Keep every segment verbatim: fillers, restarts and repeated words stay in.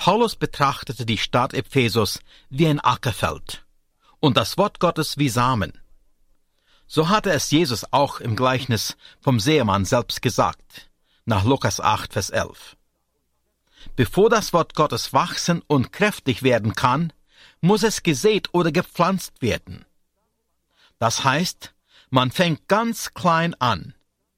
Paulus betrachtete die Stadt Ephesus wie ein Ackerfeld und das Wort Gottes wie Samen. So hatte es Jesus auch im Gleichnis vom Sämann selbst gesagt, nach Lukas acht, Vers elf. Bevor das Wort Gottes wachsen und kräftig werden kann, muss es gesät oder gepflanzt werden. Das heißt, man fängt ganz klein an.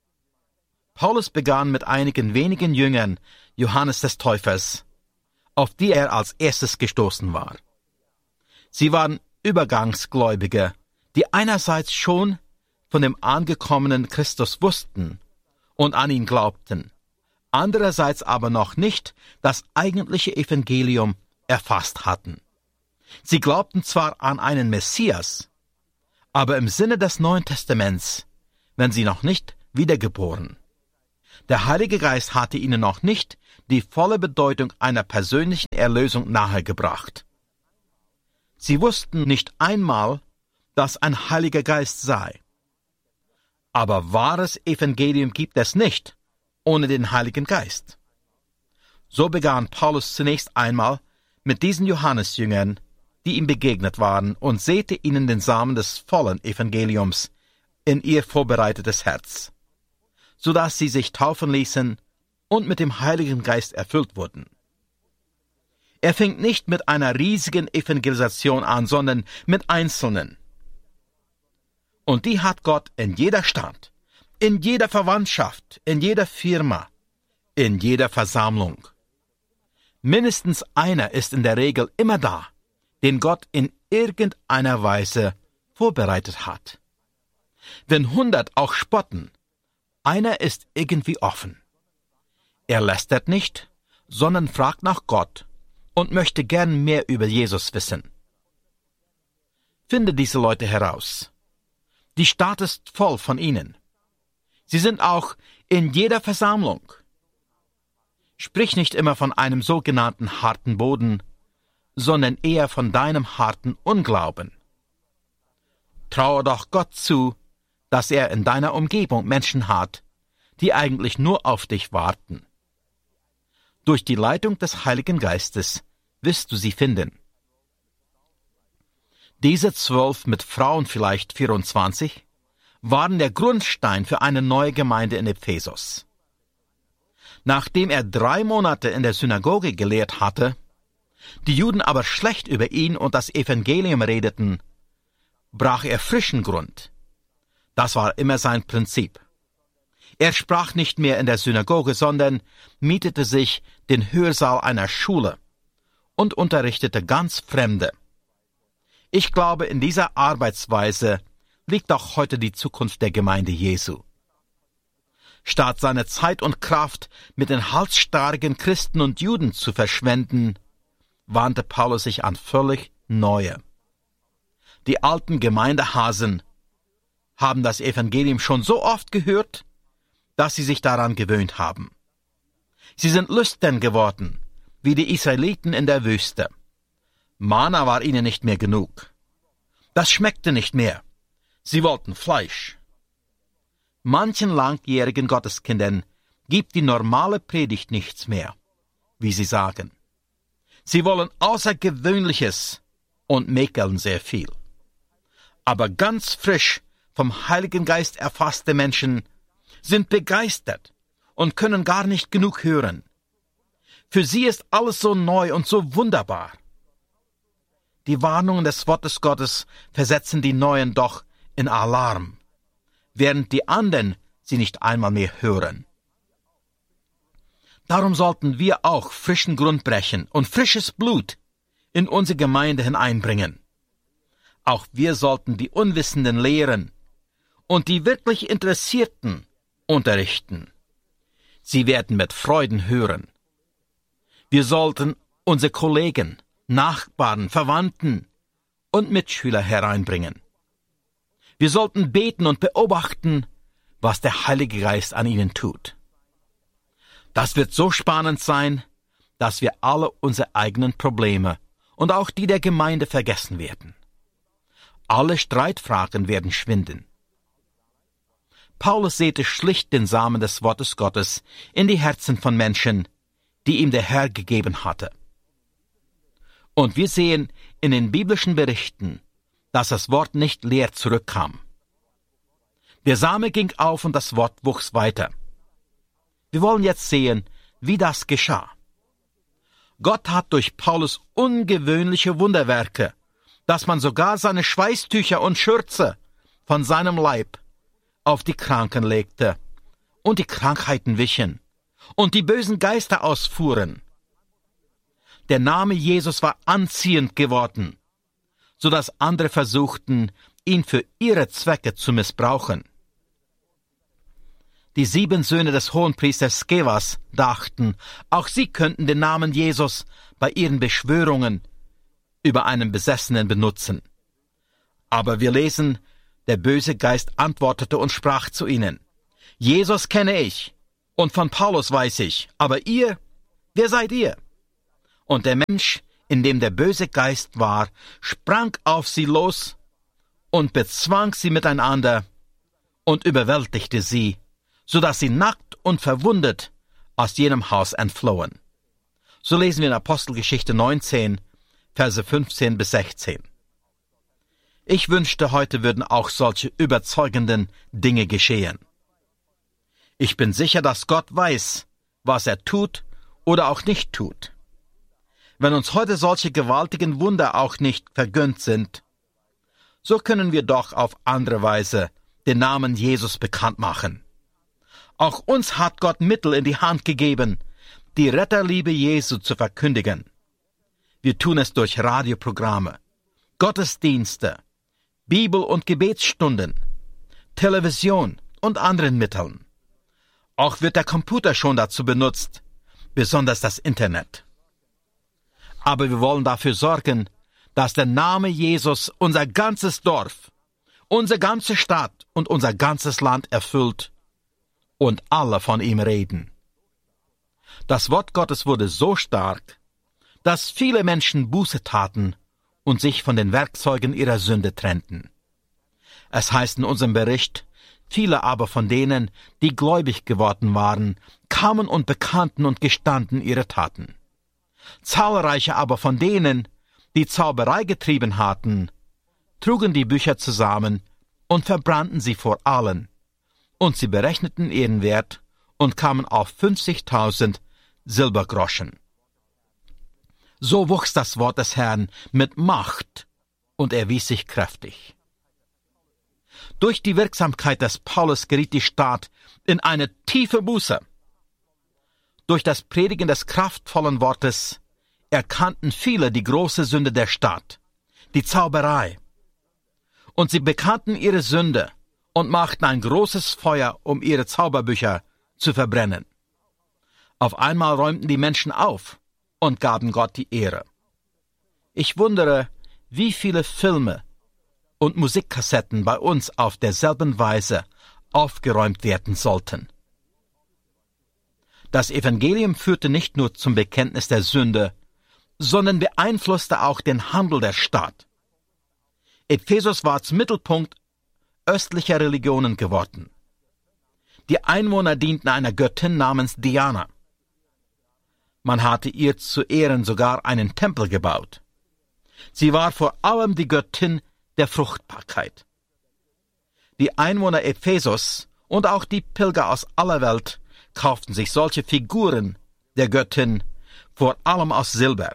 Paulus begann mit einigen wenigen Jüngern Johannes des Täufers, auf die er als erstes gestoßen war. Sie waren Übergangsgläubige, die einerseits schon von dem angekommenen Christus wussten und an ihn glaubten, andererseits aber noch nicht das eigentliche Evangelium erfasst hatten. Sie glaubten zwar an einen Messias, aber im Sinne des Neuen Testaments, wenn sie noch nicht wiedergeboren. Der Heilige Geist hatte ihnen noch nicht die volle Bedeutung einer persönlichen Erlösung nahegebracht. Sie wussten nicht einmal, dass ein Heiliger Geist sei. Aber wahres Evangelium gibt es nicht ohne den Heiligen Geist. So begann Paulus zunächst einmal mit diesen Johannesjüngern, die ihm begegnet waren, und säte ihnen den Samen des vollen Evangeliums in ihr vorbereitetes Herz, so dass sie sich taufen ließen und mit dem Heiligen Geist erfüllt wurden. Er fing nicht mit einer riesigen Evangelisation an, sondern mit Einzelnen. Und die hat Gott in jeder Stadt, in jeder Verwandtschaft, in jeder Firma, in jeder Versammlung. Mindestens einer ist in der Regel immer da, den Gott in irgendeiner Weise vorbereitet hat. Wenn hundert auch spotten, einer ist irgendwie offen. Er lästert nicht, sondern fragt nach Gott und möchte gern mehr über Jesus wissen. Finde diese Leute heraus. Die Stadt ist voll von ihnen. Sie sind auch in jeder Versammlung. Sprich nicht immer von einem sogenannten harten Boden, sondern eher von deinem harten Unglauben. Traue doch Gott zu, dass er in deiner Umgebung Menschen hat, die eigentlich nur auf dich warten. Durch die Leitung des Heiligen Geistes wirst du sie finden. Diese zwölf, mit Frauen vielleicht vierundzwanzig, waren der Grundstein für eine neue Gemeinde in Ephesus. Nachdem er drei Monate in der Synagoge gelehrt hatte, die Juden aber schlecht über ihn und das Evangelium redeten, brach er frischen Grund. Das war immer sein Prinzip. Er sprach nicht mehr in der Synagoge, sondern mietete sich den Hörsaal einer Schule und unterrichtete ganz Fremde. Ich glaube, in dieser Arbeitsweise liegt auch heute die Zukunft der Gemeinde Jesu. Statt seine Zeit und Kraft mit den halsstarrigen Christen und Juden zu verschwenden, wandte Paulus sich an völlig Neue. Die alten Gemeindehasen haben das Evangelium schon so oft gehört, dass sie sich daran gewöhnt haben. Sie sind lüstern geworden, wie die Israeliten in der Wüste. Manna war ihnen nicht mehr genug. Das schmeckte nicht mehr. Sie wollten Fleisch. Manchen langjährigen Gotteskindern gibt die normale Predigt nichts mehr, wie sie sagen. Sie wollen Außergewöhnliches und mäkeln sehr viel. Aber ganz frisch vom Heiligen Geist erfasste Menschen sind begeistert und können gar nicht genug hören. Für sie ist alles so neu und so wunderbar. Die Warnungen des Wortes Gottes versetzen die Neuen doch in Alarm, während die anderen sie nicht einmal mehr hören. Darum sollten wir auch frischen Grund brechen und frisches Blut in unsere Gemeinde hineinbringen. Auch wir sollten die Unwissenden lehren und die wirklich Interessierten unterrichten. Sie werden mit Freuden hören. Wir sollten unsere Kollegen, Nachbarn, Verwandten und Mitschüler hereinbringen. Wir sollten beten und beobachten, was der Heilige Geist an ihnen tut. Das wird so spannend sein, dass wir alle unsere eigenen Probleme und auch die der Gemeinde vergessen werden. Alle Streitfragen werden schwinden. Paulus säte schlicht den Samen des Wortes Gottes in die Herzen von Menschen, die ihm der Herr gegeben hatte. Und wir sehen in den biblischen Berichten, dass das Wort nicht leer zurückkam. Der Same ging auf und das Wort wuchs weiter. Wir wollen jetzt sehen, wie das geschah. Gott hat durch Paulus ungewöhnliche Wunderwerke, dass man sogar seine Schweißtücher und Schürze von seinem Leib auf die Kranken legte und die Krankheiten wichen und die bösen Geister ausfuhren. Der Name Jesus war anziehend geworden, so dass andere versuchten, ihn für ihre Zwecke zu missbrauchen. Die sieben Söhne des Hohenpriesters Skevas dachten, auch sie könnten den Namen Jesus bei ihren Beschwörungen über einen Besessenen benutzen. Aber wir lesen, der böse Geist antwortete und sprach zu ihnen, Jesus kenne ich, und von Paulus weiß ich, aber ihr, wer seid ihr? Und der Mensch, in dem der böse Geist war, sprang auf sie los und bezwang sie miteinander und überwältigte sie, so dass sie nackt und verwundet aus jenem Haus entflohen. So lesen wir in Apostelgeschichte neunzehn, Verse fünfzehn bis sechzehn. Ich wünschte, heute würden auch solche überzeugenden Dinge geschehen. Ich bin sicher, dass Gott weiß, was er tut oder auch nicht tut. Wenn uns heute solche gewaltigen Wunder auch nicht vergönnt sind, so können wir doch auf andere Weise den Namen Jesus bekannt machen. Auch uns hat Gott Mittel in die Hand gegeben, die Retterliebe Jesu zu verkündigen. Wir tun es durch Radioprogramme, Gottesdienste, Bibel- und Gebetsstunden, Television und anderen Mitteln. Auch wird der Computer schon dazu benutzt, besonders das Internet. Aber wir wollen dafür sorgen, dass der Name Jesus unser ganzes Dorf, unsere ganze Stadt und unser ganzes Land erfüllt und alle von ihm reden. Das Wort Gottes wurde so stark, dass viele Menschen Buße taten und sich von den Werkzeugen ihrer Sünde trennten. Es heißt in unserem Bericht, viele aber von denen, die gläubig geworden waren, kamen und bekannten und gestanden ihre Taten. Zahlreiche aber von denen, die Zauberei getrieben hatten, trugen die Bücher zusammen und verbrannten sie vor allen, und sie berechneten ihren Wert und kamen auf fünfzigtausend Silbergroschen. So wuchs das Wort des Herrn mit Macht und erwies sich kräftig. Durch die Wirksamkeit des Paulus geriet die Stadt in eine tiefe Buße. Durch das Predigen des kraftvollen Wortes erkannten viele die große Sünde der Stadt, die Zauberei. Und sie bekannten ihre Sünde und machten ein großes Feuer, um ihre Zauberbücher zu verbrennen. Auf einmal räumten die Menschen auf und gaben Gott die Ehre. Ich wundere, wie viele Filme und Musikkassetten bei uns auf derselben Weise aufgeräumt werden sollten. Das Evangelium führte nicht nur zum Bekenntnis der Sünde, sondern beeinflusste auch den Handel der Stadt. Ephesus war zum Mittelpunkt östlicher Religionen geworden. Die Einwohner dienten einer Göttin namens Diana. Man hatte ihr zu Ehren sogar einen Tempel gebaut. Sie war vor allem die Göttin der Fruchtbarkeit. Die Einwohner Ephesus und auch die Pilger aus aller Welt kauften sich solche Figuren der Göttin, vor allem aus Silber.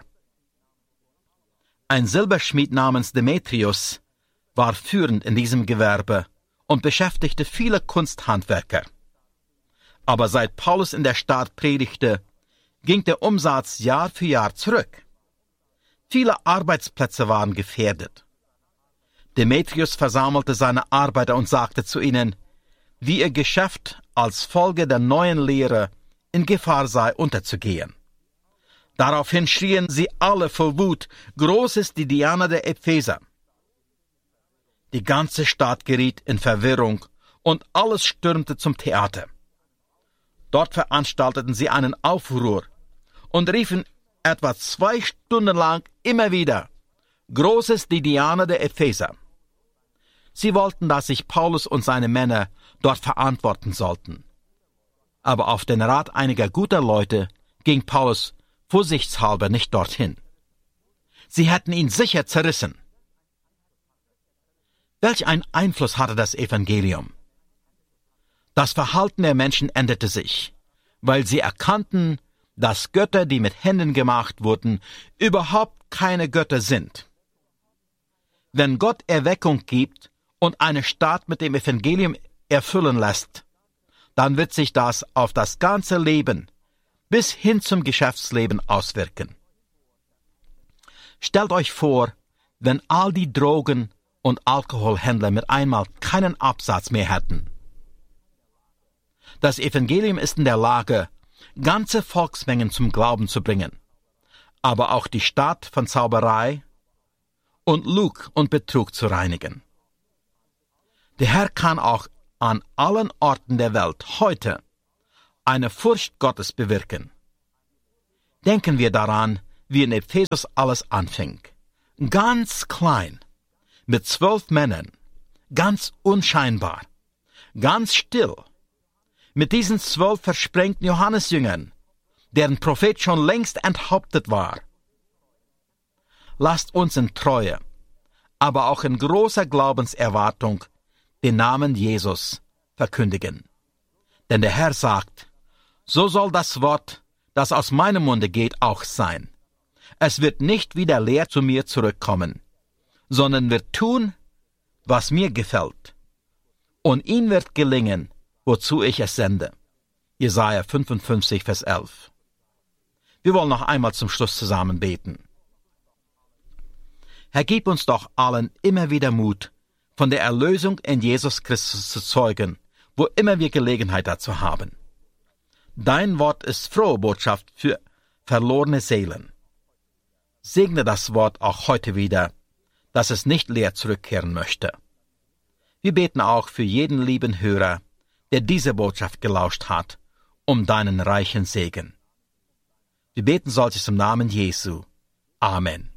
Ein Silberschmied namens Demetrius war führend in diesem Gewerbe und beschäftigte viele Kunsthandwerker. Aber seit Paulus in der Stadt predigte, ging der Umsatz Jahr für Jahr zurück. Viele Arbeitsplätze waren gefährdet. Demetrius versammelte seine Arbeiter und sagte zu ihnen, wie ihr Geschäft als Folge der neuen Lehre in Gefahr sei, unterzugehen. Daraufhin schrien sie alle vor Wut, groß ist die Diana der Epheser. Die ganze Stadt geriet in Verwirrung und alles stürmte zum Theater. Dort veranstalteten sie einen Aufruhr und riefen etwa zwei Stunden lang immer wieder, groß ist die Diana der Epheser. Sie wollten, dass sich Paulus und seine Männer dort verantworten sollten. Aber auf den Rat einiger guter Leute ging Paulus vorsichtshalber nicht dorthin. Sie hätten ihn sicher zerrissen. Welch einen Einfluss hatte das Evangelium? Das Verhalten der Menschen änderte sich, weil sie erkannten, dass Götter, die mit Händen gemacht wurden, überhaupt keine Götter sind. Wenn Gott Erweckung gibt und eine Stadt mit dem Evangelium erfüllen lässt, dann wird sich das auf das ganze Leben bis hin zum Geschäftsleben auswirken. Stellt euch vor, wenn all die Drogen- und Alkoholhändler mit einmal keinen Absatz mehr hätten. Das Evangelium ist in der Lage, ganze Volksmengen zum Glauben zu bringen, aber auch die Stadt von Zauberei und Lug und Betrug zu reinigen. Der Herr kann auch an allen Orten der Welt heute eine Furcht Gottes bewirken. Denken wir daran, wie in Ephesus alles anfing. Ganz klein, mit zwölf Männern, ganz unscheinbar, ganz still, mit diesen zwölf versprengten Johannesjüngern, deren Prophet schon längst enthauptet war. Lasst uns in Treue, aber auch in großer Glaubenserwartung den Namen Jesus verkündigen. Denn der Herr sagt, so soll das Wort, das aus meinem Munde geht, auch sein. Es wird nicht wieder leer zu mir zurückkommen, sondern wird tun, was mir gefällt. Und ihm wird gelingen, wozu ich es sende. Jesaja fünfundfünfzig, Vers elf. Wir wollen noch einmal zum Schluss zusammen beten. Herr, gib uns doch allen immer wieder Mut, von der Erlösung in Jesus Christus zu zeugen, wo immer wir Gelegenheit dazu haben. Dein Wort ist frohe Botschaft für verlorene Seelen. Segne das Wort auch heute wieder, dass es nicht leer zurückkehren möchte. Wir beten auch für jeden lieben Hörer, der diese Botschaft gelauscht hat, um deinen reichen Segen. Wir beten solches im Namen Jesu. Amen.